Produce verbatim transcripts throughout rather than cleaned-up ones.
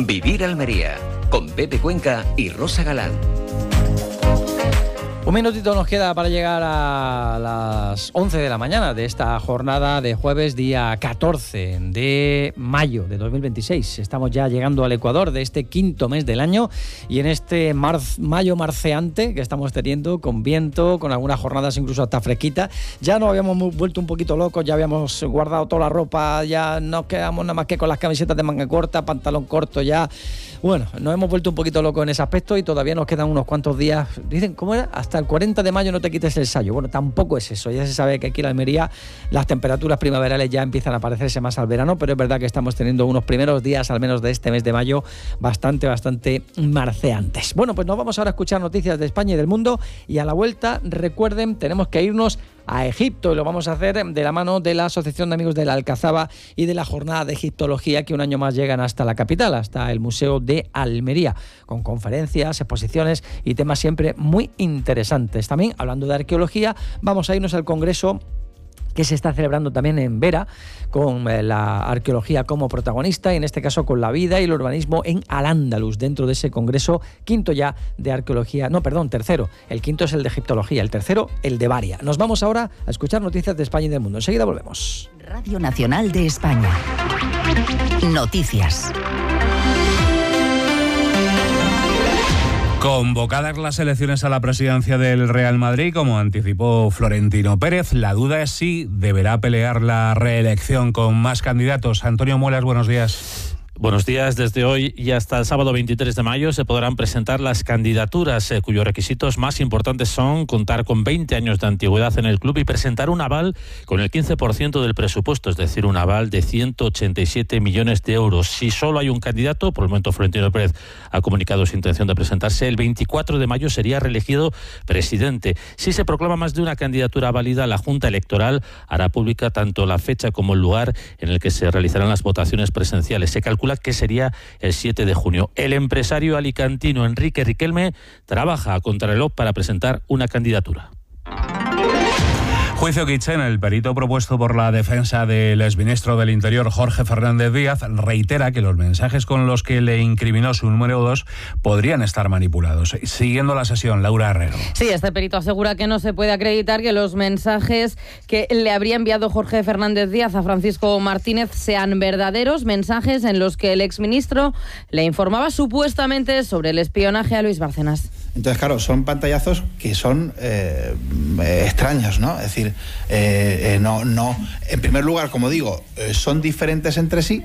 Vivir Almería, con Pepe Cuenca y Rosa Galán. Un minutito nos queda para llegar a las once de la mañana de esta jornada de jueves, día catorce de mayo de dos mil veintiséis. Estamos ya llegando al Ecuador de este quinto mes del año y en este mar, mayo marceante que estamos teniendo, con viento, con algunas jornadas incluso hasta fresquita. Ya nos habíamos vuelto un poquito locos, ya habíamos guardado toda la ropa, ya nos quedamos nada más que con las camisetas de manga corta, pantalón corto ya. Bueno, nos hemos vuelto un poquito locos en ese aspecto y todavía nos quedan unos cuantos días. Dicen, ¿cómo era? Hasta el cuarenta de mayo no te quites el sayo. Bueno, tampoco es eso. Ya se sabe que aquí en Almería las temperaturas primaverales ya empiezan a parecerse más al verano, pero es verdad que estamos teniendo unos primeros días, al menos de este mes de mayo, bastante, bastante marceantes. Bueno, pues nos vamos ahora a escuchar noticias de España y del mundo y a la vuelta, recuerden, tenemos que irnos a Egipto y lo vamos a hacer de la mano de la Asociación de Amigos de la Alcazaba y de la Jornada de Egiptología que un año más llegan hasta la capital, hasta el Museo de Almería, con conferencias, exposiciones y temas siempre muy interesantes. También, hablando de arqueología, vamos a irnos al Congreso que se está celebrando también en Vera, con la arqueología como protagonista, y en este caso con la vida y el urbanismo en Al-Ándalus, dentro de ese congreso quinto ya de arqueología, no, perdón, tercero, el quinto es el de egiptología, el tercero el de Varia. Nos vamos ahora a escuchar noticias de España y del mundo. Enseguida volvemos. Radio Nacional de España. Noticias. Convocadas las elecciones a la presidencia del Real Madrid, como anticipó Florentino Pérez, la duda es si deberá pelear la reelección con más candidatos. Antonio Muelas, buenos días. Buenos días. Desde hoy y hasta el sábado veintitrés de mayo se podrán presentar las candidaturas eh, cuyos requisitos más importantes son contar con veinte años de antigüedad en el club y presentar un aval con el quince por ciento del presupuesto, es decir, un aval de ciento ochenta y siete millones de euros. Si solo hay un candidato, por el momento Florentino Pérez ha comunicado su intención de presentarse, el veinticuatro de mayo sería reelegido presidente. Si se proclama más de una candidatura válida, la Junta Electoral hará pública tanto la fecha como el lugar en el que se realizarán las votaciones presenciales. Se calcula que sería el siete de junio. El empresario alicantino Enrique Riquelme trabaja a contrarreloj para presentar una candidatura. Juicio Kitchen, el perito propuesto por la defensa del exministro del Interior Jorge Fernández Díaz, reitera que los mensajes con los que le incriminó su número dos podrían estar manipulados. Siguiendo la sesión, Laura Herrero. Sí, este perito asegura que no se puede acreditar que los mensajes que le habría enviado Jorge Fernández Díaz a Francisco Martínez sean verdaderos, mensajes en los que el exministro le informaba supuestamente sobre el espionaje a Luis Bárcenas. Entonces, claro, son pantallazos que son eh, extraños, ¿no? Es decir, eh, eh, no, no. En primer lugar, como digo, eh, son diferentes entre sí.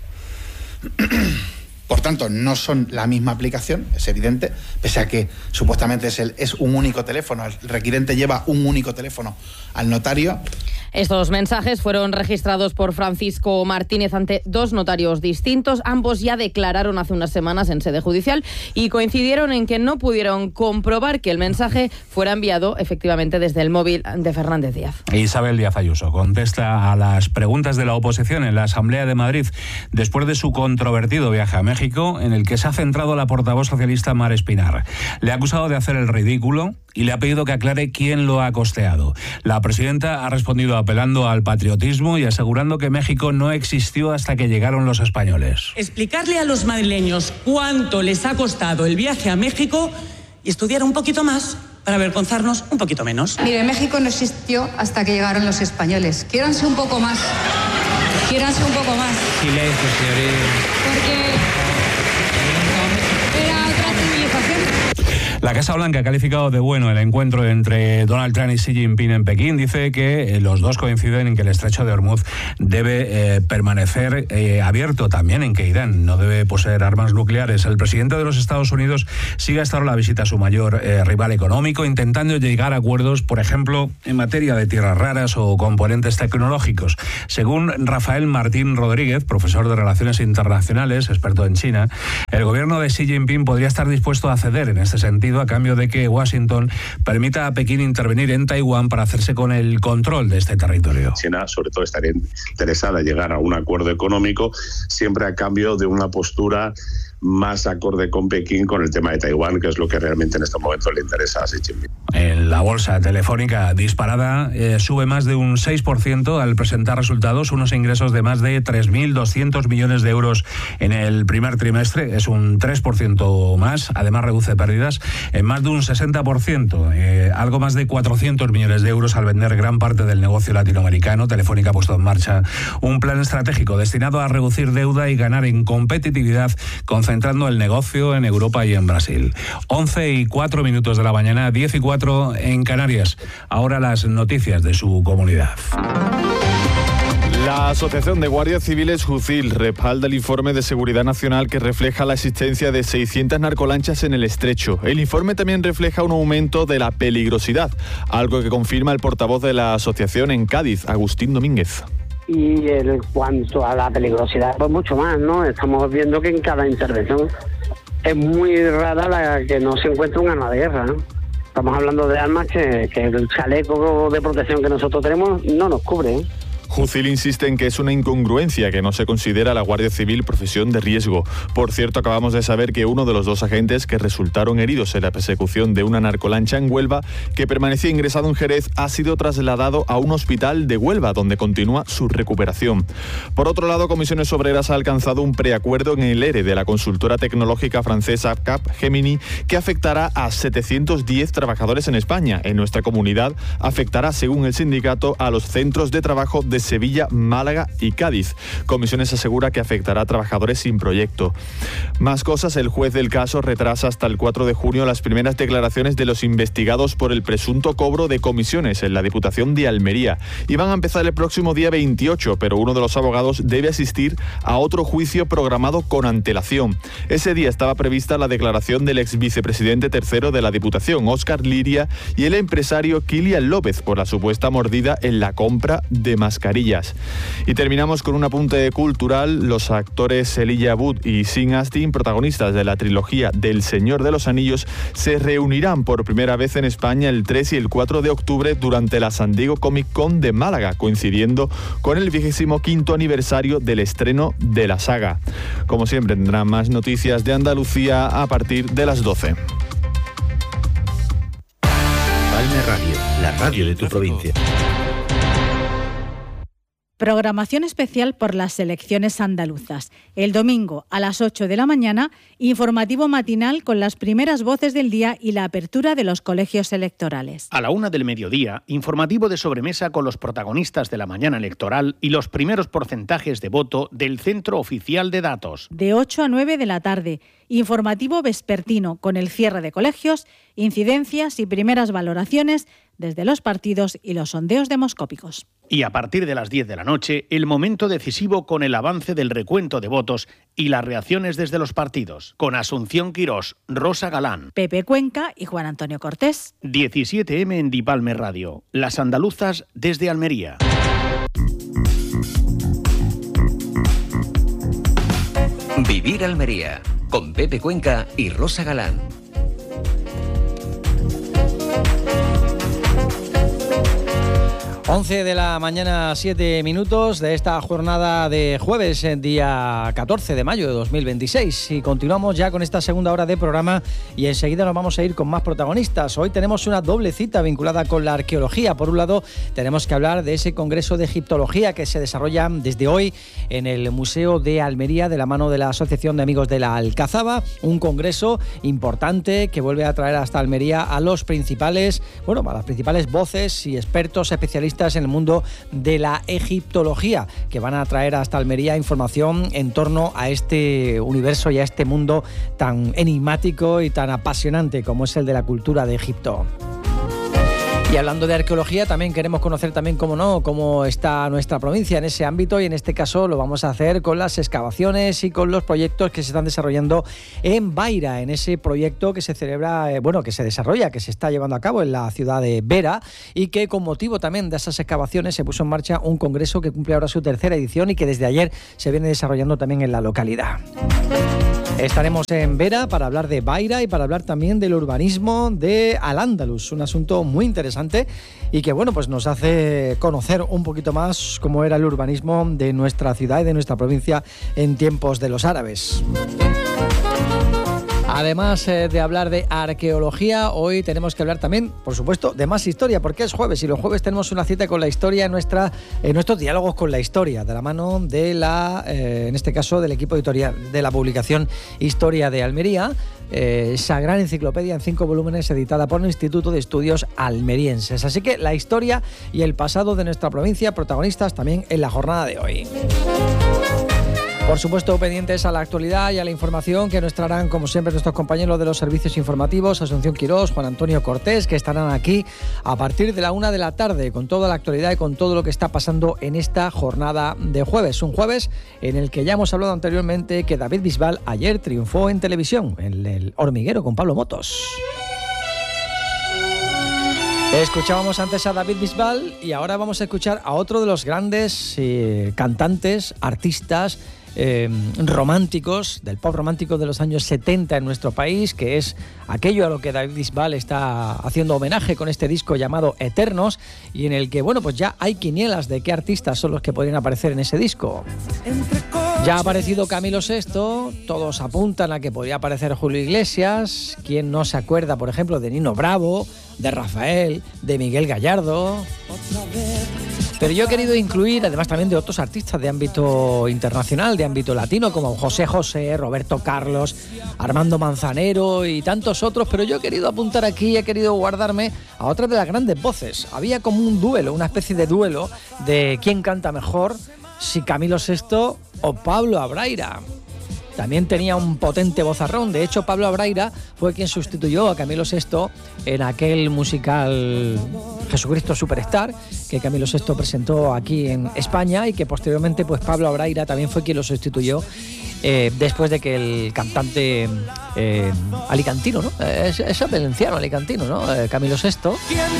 Por tanto, no son la misma aplicación, es evidente, pese a que supuestamente es, el, es un único teléfono. El requirente lleva un único teléfono al notario. Estos mensajes fueron registrados por Francisco Martínez ante dos notarios distintos. Ambos ya declararon hace unas semanas en sede judicial y coincidieron en que no pudieron comprobar que el mensaje fuera enviado efectivamente desde el móvil de Fernández Díaz. Isabel Díaz Ayuso contesta a las preguntas de la oposición en la Asamblea de Madrid después de su controvertido viaje a México, en el que se ha centrado la portavoz socialista Mar Espinar. Le ha acusado de hacer el ridículo y le ha pedido que aclare quién lo ha costeado. La presidenta ha respondido apelando al patriotismo y asegurando que México no existió hasta que llegaron los españoles. Explicarle a los madrileños cuánto les ha costado el viaje a México y estudiar un poquito más para avergonzarnos un poquito menos. Mire, México no existió hasta que llegaron los españoles. Quiéranse un poco más. Quiéranse un poco más. Silencio, señoría. Porque era otra civilización. La Casa Blanca ha calificado de bueno el encuentro entre Donald Trump y Xi Jinping en Pekín. Dice que eh, los dos coinciden en que el estrecho de Hormuz debe eh, permanecer eh, abierto, también en que Irán no debe poseer armas nucleares. El presidente de los Estados Unidos sigue hasta ahora la visita a su mayor eh, rival económico, intentando llegar a acuerdos, por ejemplo, en materia de tierras raras o componentes tecnológicos. Según Rafael Martín Rodríguez, profesor de Relaciones Internacionales, experto en China, el gobierno de Xi Jinping podría estar dispuesto a ceder en este sentido a cambio de que Washington permita a Pekín intervenir en Taiwán para hacerse con el control de este territorio. China, sobre todo, estaría interesada en llegar a un acuerdo económico, siempre a cambio de una postura más acorde con Pekín con el tema de Taiwán, que es lo que realmente en este momento le interesa a Xi Jinping. En la bolsa Telefónica disparada, eh, sube más de un seis por ciento al presentar resultados, unos ingresos de más de tres mil doscientos millones de euros en el primer trimestre, es un tres por ciento más, además reduce pérdidas en más de un sesenta por ciento, eh, algo más de cuatrocientos millones de euros al vender gran parte del negocio latinoamericano. Telefónica ha puesto en marcha un plan estratégico destinado a reducir deuda y ganar en competitividad, concentrando el negocio en Europa y en Brasil. once y cuatro minutos de la mañana, diez y cuatro en Canarias. Ahora las noticias de su comunidad. La Asociación de Guardias Civiles Jucil respalda el informe de Seguridad Nacional que refleja la existencia de seiscientas narcolanchas en el estrecho. El informe también refleja un aumento de la peligrosidad, algo que confirma el portavoz de la asociación en Cádiz, Agustín Domínguez. Y en cuanto a la peligrosidad, pues mucho más, ¿no? Estamos viendo que en cada intervención es muy rara la que no se encuentra un arma de guerra, ¿no? Estamos hablando de armas que, que el chaleco de protección que nosotros tenemos no nos cubre, ¿eh? Jucil insiste en que es una incongruencia que no se considera la Guardia Civil profesión de riesgo. Por cierto, acabamos de saber que uno de los dos agentes que resultaron heridos en la persecución de una narcolancha en Huelva, que permanecía ingresado en Jerez, ha sido trasladado a un hospital de Huelva, donde continúa su recuperación. Por otro lado, Comisiones Obreras ha alcanzado un preacuerdo en el ERE de la consultora tecnológica francesa Capgemini, que afectará a setecientos diez trabajadores en España. En nuestra comunidad afectará, según el sindicato, a los centros de trabajo de Sevilla, Málaga y Cádiz. Comisiones asegura que afectará a trabajadores sin proyecto. Más cosas, el juez del caso retrasa hasta el cuatro de junio las primeras declaraciones de los investigados por el presunto cobro de comisiones en la Diputación de Almería. Iban a empezar el próximo día veintiocho, pero uno de los abogados debe asistir a otro juicio programado con antelación. Ese día estaba prevista la declaración del ex vicepresidente tercero de la Diputación, Óscar Liria, y el empresario Kilian López por la supuesta mordida en la compra de mascarillas. Y terminamos con un apunte cultural. Los actores Elijah Wood y Sean Astin, protagonistas de la trilogía del Señor de los Anillos, se reunirán por primera vez en España el tres y el cuatro de octubre durante la San Diego Comic Con de Málaga, coincidiendo con el vigésimo quinto aniversario del estreno de la saga. Como siempre, tendrán más noticias de Andalucía a partir de las doce. Palme Radio, la radio de tu provincia. Programación especial por las elecciones andaluzas. El domingo a las ocho de la mañana, informativo matinal con las primeras voces del día y la apertura de los colegios electorales. A la una del mediodía, informativo de sobremesa con los protagonistas de la mañana electoral y los primeros porcentajes de voto del Centro Oficial de Datos. De ocho a nueve de la tarde, informativo vespertino con el cierre de colegios, incidencias y primeras valoraciones desde los partidos y los sondeos demoscópicos. Y a partir de las diez de la noche, el momento decisivo con el avance del recuento de votos y las reacciones desde los partidos. Con Asunción Quirós, Rosa Galán, Pepe Cuenca y Juan Antonio Cortés. diecisiete eme en Dipalme Radio. Las andaluzas desde Almería. Vivir Almería, con Pepe Cuenca y Rosa Galán. once de la mañana, siete minutos de esta jornada de jueves, día catorce de mayo de dos mil veintiséis. Y continuamos ya con esta segunda hora de programa y enseguida nos vamos a ir con más protagonistas. Hoy tenemos una doble cita vinculada con la arqueología. Por un lado, tenemos que hablar de ese congreso de egiptología que se desarrolla desde hoy en el Museo de Almería de la mano de la Asociación de Amigos de la Alcazaba. Un congreso importante que vuelve a traer hasta Almería a los principales, bueno, a las principales voces y expertos especialistas en el mundo de la egiptología, que van a traer hasta Almería información en torno a este universo y a este mundo tan enigmático y tan apasionante como es el de la cultura de Egipto. Y hablando de arqueología, también queremos conocer también, cómo no, cómo está nuestra provincia en ese ámbito, y en este caso lo vamos a hacer con las excavaciones y con los proyectos que se están desarrollando en Baira, en ese proyecto que se celebra, eh, bueno, que se desarrolla, que se está llevando a cabo en la ciudad de Vera, y que con motivo también de esas excavaciones se puso en marcha un congreso que cumple ahora su tercera edición y que desde ayer se viene desarrollando también en la localidad. Estaremos en Vera para hablar de Baira y para hablar también del urbanismo de Al-Ándalus, un asunto muy interesante y que, bueno, pues nos hace conocer un poquito más cómo era el urbanismo de nuestra ciudad y de nuestra provincia en tiempos de los árabes. Además eh, de hablar de arqueología, hoy tenemos que hablar también, por supuesto, de más historia, porque es jueves y los jueves tenemos una cita con la historia en, nuestra, en nuestros diálogos con la historia, de la mano de la, eh, en este caso, del equipo editorial de la publicación Historia de Almería, eh, esa gran enciclopedia en cinco volúmenes editada por el Instituto de Estudios Almerienses. Así que la historia y el pasado de nuestra provincia, protagonistas también en la jornada de hoy. Por supuesto, pendientes a la actualidad y a la información que nos traerán, como siempre, nuestros compañeros de los servicios informativos, Asunción Quirós, Juan Antonio Cortés, que estarán aquí a partir de la una de la tarde con toda la actualidad y con todo lo que está pasando en esta jornada de jueves. Un jueves en el que ya hemos hablado anteriormente que David Bisbal ayer triunfó en televisión, en El Hormiguero con Pablo Motos. Escuchábamos antes a David Bisbal y ahora vamos a escuchar a otro de los grandes eh, cantantes, artistas, Eh, románticos, del pop romántico de los años setenta en nuestro país, que es aquello a lo que David Bisbal está haciendo homenaje con este disco llamado Eternos, y en el que, bueno, pues ya hay quinielas de qué artistas son los que podrían aparecer en ese disco. Ya ha aparecido Camilo sexto, todos apuntan a que podría aparecer Julio Iglesias, quien no se acuerda, por ejemplo, de Nino Bravo, de Rafael, de Miguel Gallardo. Pero yo he querido incluir, además también de otros artistas de ámbito internacional, de ámbito latino, como José José, Roberto Carlos, Armando Manzanero y tantos otros, pero yo he querido apuntar aquí, he querido guardarme a otras de las grandes voces. Había como un duelo, una especie de duelo de quién canta mejor, si Camilo sexto o Pablo Abraira. También tenía un potente vozarrón. De hecho, Pablo Abraira fue quien sustituyó a Camilo sexto en aquel musical Jesucristo Superstar que Camilo sexto presentó aquí en España y que posteriormente pues Pablo Abraira también fue quien lo sustituyó eh, después de que el cantante eh, alicantino, ¿no? Es, es valenciano, alicantino, ¿no? Eh, Camilo sexto.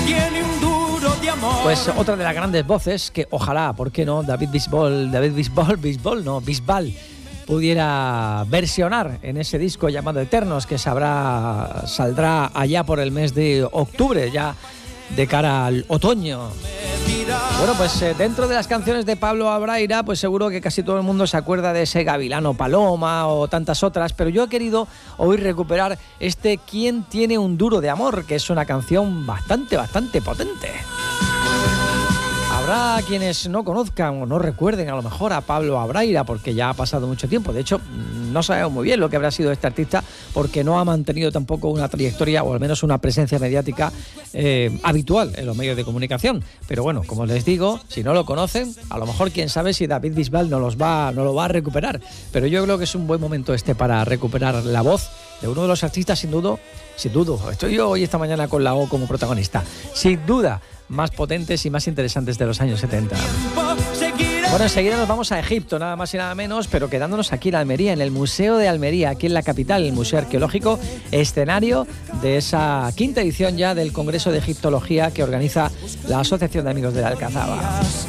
Pues otra de las grandes voces que ojalá, ¿por qué no? David Bisbal, David Bisbal, Bisbal, no, Bisbal pudiera versionar en ese disco llamado Eternos, que sabrá, saldrá allá por el mes de octubre, ya de cara al otoño. Bueno, pues eh, dentro de las canciones de Pablo Abraira, pues seguro que casi todo el mundo se acuerda de ese Gavilano Paloma o tantas otras, pero yo he querido hoy recuperar este ¿Quién tiene un duro de amor?, que es una canción bastante, bastante potente. Habrá quienes no conozcan o no recuerden a lo mejor a Pablo Abraira porque ya ha pasado mucho tiempo. De hecho, no sabemos muy bien lo que habrá sido este artista porque no ha mantenido tampoco una trayectoria o al menos una presencia mediática eh, habitual en los medios de comunicación. Pero bueno, como les digo, si no lo conocen, a lo mejor quién sabe si David Bisbal no, los va, no lo va a recuperar. Pero yo creo que es un buen momento este para recuperar la voz de uno de los artistas sin duda, sin duda, estoy yo hoy esta mañana con la O como protagonista, sin duda, más potentes y más interesantes de los años setenta. Bueno, enseguida nos vamos a Egipto, nada más y nada menos, pero quedándonos aquí en Almería, en el Museo de Almería, aquí en la capital, el Museo Arqueológico, escenario de esa quinta edición ya del Congreso de Egiptología que organiza la Asociación de Amigos de la Alcazaba.